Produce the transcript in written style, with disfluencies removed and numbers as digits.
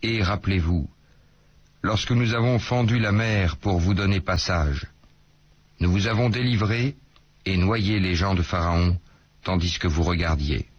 Et rappelez-vous, lorsque nous avons fendu la mer pour vous donner passage, nous vous avons délivré et noyé les gens de Pharaon, tandis que vous regardiez.